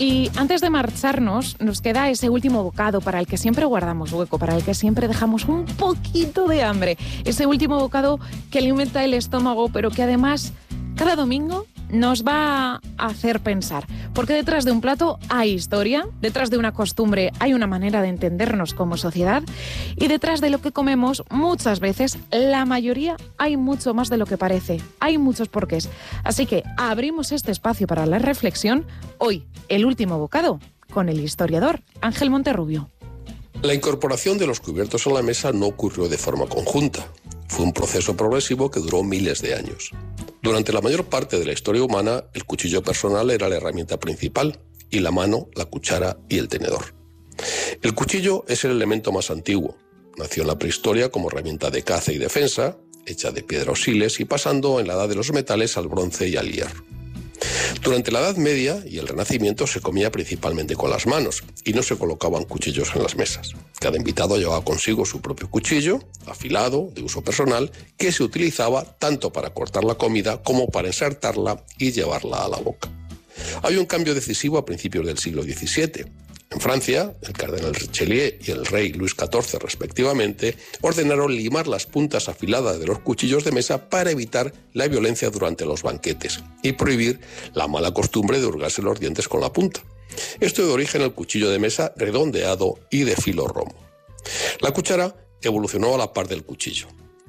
Y antes de marcharnos, nos queda ese último bocado para el que siempre guardamos hueco, para el que siempre dejamos un poquito de hambre. Ese último bocado que alimenta el estómago, pero que además cada domingo nos va a hacer pensar. Porque detrás de un plato hay historia, detrás de una costumbre hay una manera de entendernos como sociedad y detrás de lo que comemos muchas veces, la mayoría, hay mucho más de lo que parece. Hay muchos porqués. Así que abrimos este espacio para la reflexión. Hoy, el último bocado, con el historiador Ángel Monterrubio. La incorporación de los cubiertos a la mesa no ocurrió de forma conjunta. Fue un proceso progresivo que duró miles de años. Durante la mayor parte de la historia humana, el cuchillo personal era la herramienta principal y la mano, la cuchara y el tenedor. El cuchillo es el elemento más antiguo. Nació en la prehistoria como herramienta de caza y defensa, hecha de piedra o siles y pasando en la edad de los metales al bronce y al hierro. Durante la Edad Media y el Renacimiento se comía principalmente con las manos y no se colocaban cuchillos en las mesas. Cada invitado llevaba consigo su propio cuchillo, afilado, de uso personal, que se utilizaba tanto para cortar la comida como para ensartarla y llevarla a la boca. Hay un cambio decisivo a principios del siglo XVII. En Francia, el cardenal Richelieu y el rey Luis XIV, respectivamente, ordenaron limar las puntas afiladas de los cuchillos de mesa para evitar la violencia durante los banquetes y prohibir la mala costumbre de hurgarse los dientes con la punta. Esto dio origen al cuchillo de mesa redondeado y de filo romo. La cuchara evolucionó a la par del cuchillo.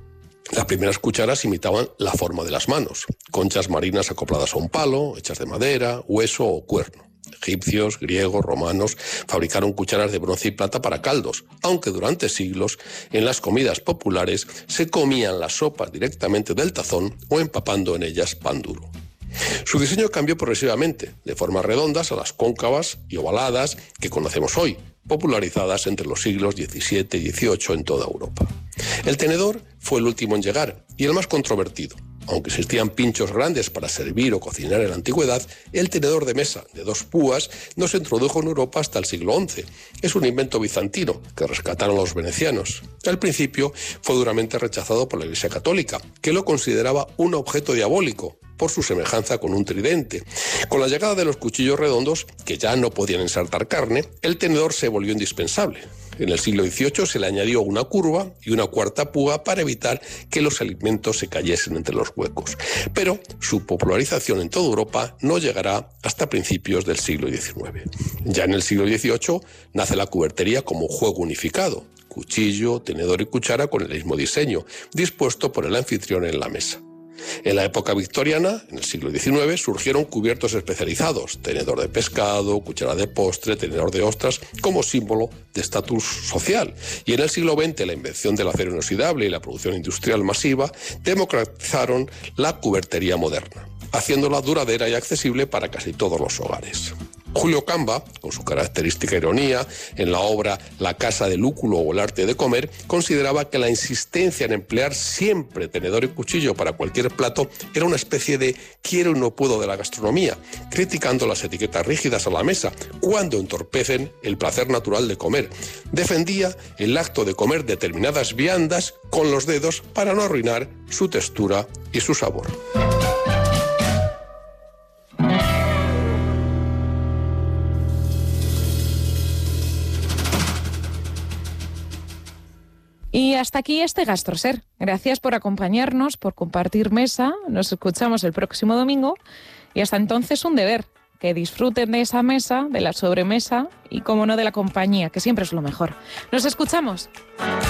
Las primeras cucharas imitaban la forma de las manos, conchas marinas acopladas a un palo, hechas de madera, hueso o cuerno. Egipcios, griegos, romanos fabricaron cucharas de bronce y plata para caldos, aunque durante siglos en las comidas populares se comían las sopas directamente del tazón o empapando en ellas pan duro. Su diseño cambió progresivamente, de formas redondas a las cóncavas y ovaladas que conocemos hoy, popularizadas entre los siglos XVII y XVIII en toda Europa. El tenedor fue el último en llegar y el más controvertido. Aunque existían pinchos grandes para servir o cocinar en la antigüedad, el tenedor de mesa de dos púas no se introdujo en Europa hasta el siglo XI. Es un invento bizantino que rescataron los venecianos. Al principio fue duramente rechazado por la Iglesia Católica, que lo consideraba un objeto diabólico por su semejanza con un tridente. Con la llegada de los cuchillos redondos, que ya no podían ensartar carne, el tenedor se volvió indispensable. En el siglo XVIII se le añadió una curva y una cuarta púa para evitar que los alimentos se cayesen entre los huecos. Pero su popularización en toda Europa no llegará hasta principios del siglo XIX. Ya en el siglo XVIII nace la cubertería como juego unificado, cuchillo, tenedor y cuchara con el mismo diseño, dispuesto por el anfitrión en la mesa. En la época victoriana, en el siglo XIX, surgieron cubiertos especializados, tenedor de pescado, cuchara de postre, tenedor de ostras, como símbolo de estatus social. Y en el siglo XX, la invención del acero inoxidable y la producción industrial masiva democratizaron la cubertería moderna, haciéndola duradera y accesible para casi todos los hogares. Julio Camba, con su característica ironía, en la obra La casa del lúculo o el arte de comer, consideraba que la insistencia en emplear siempre tenedor y cuchillo para cualquier plato era una especie de quiero y no puedo de la gastronomía, criticando las etiquetas rígidas a la mesa, cuando entorpecen el placer natural de comer. Defendía el acto de comer determinadas viandas con los dedos para no arruinar su textura y su sabor. Y hasta aquí este Gastroser. Gracias por acompañarnos, por compartir mesa. Nos escuchamos el próximo domingo. Y hasta entonces un deber, que disfruten de esa mesa, de la sobremesa y, como no, de la compañía, que siempre es lo mejor. Nos escuchamos.